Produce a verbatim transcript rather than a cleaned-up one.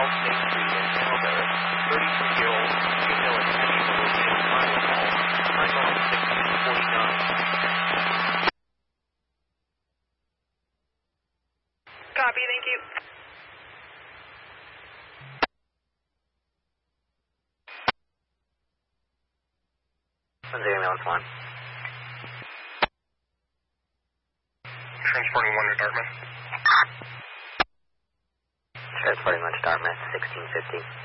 South State Street in Marlboro. thirty-two-year-old female attendee was in Tylenol. Time on sixteen forty-nine. Copy, thank you. one zero one one. Transporting one to Dartmouth. Transporting one to Dartmouth, sixteen fifty.